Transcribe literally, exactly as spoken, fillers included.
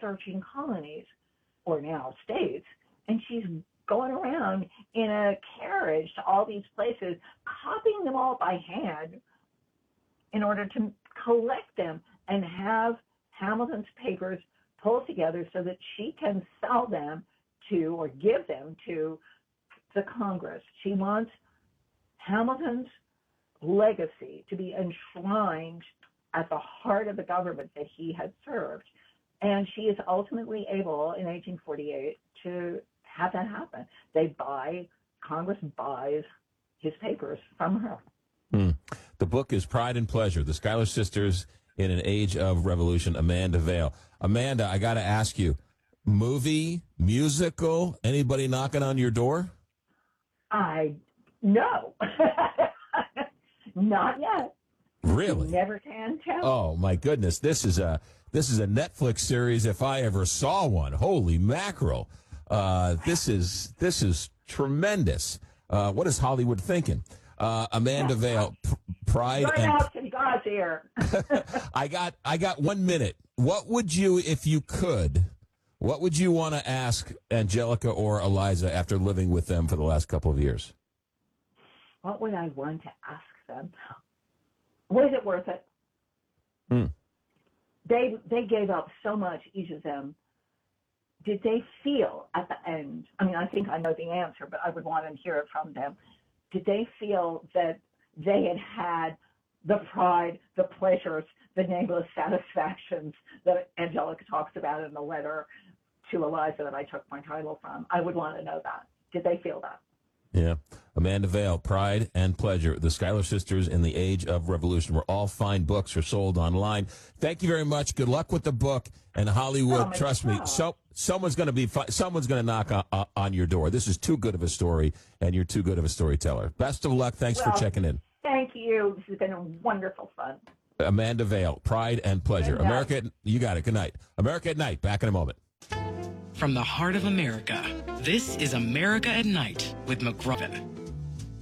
searching colonies, or now states, and she's going around in a carriage to all these places, copying them all by hand in order to collect them and have Hamilton's papers pulled together so that she can sell them to, or give them to, the Congress. She wants Hamilton's legacy to be enshrined at the heart of the government that he had served. And she is ultimately able in eighteen forty-eight to have that happen. They buy, Congress buys his papers from her. Hmm. The book is Pride and Pleasure, The Schuyler Sisters in an Age of Revolution, Amanda Vale. Amanda, I got to ask you, movie, musical, anybody knocking on your door? I, no. Not yet. Really? You never can tell. Oh, my goodness. This is a this is a Netflix series if I ever saw one. Holy mackerel. Uh, this is this is tremendous. Uh, what is Hollywood thinking? Uh, Amanda Vale, P- Pride right and out to God's ear. I got I got one minute. What would you, if you could, what would you want to ask Angelica or Eliza after living with them for the last couple of years? What would I want to ask them? Was it worth it? Hmm. They they gave up so much, each of them. Did they feel at the end? I mean, I think I know the answer, but I would want to hear it from them. Did they feel that they had had the pride, the pleasures, the nameless satisfactions that Angelica talks about in the letter to Eliza that I took my title from? I would want to know that. Did they feel that? Yeah. Amanda Vale, Pride and Pleasure, The Schuyler Sisters in the Age of Revolution, where all fine books are sold online. Thank you very much. Good luck with the book. And Hollywood, Oh, trust me, so someone's going to be fi- someone's going to knock on, on your door. This is too good of a story, and you're too good of a storyteller. Best of luck. Thanks well, for checking in. Thank you. This has been a wonderful fun. Amanda Vale, Pride and Pleasure. America, at, you got it. Good night. America at Night. Back in a moment. From the heart of America, this is America at Night with McGrovern.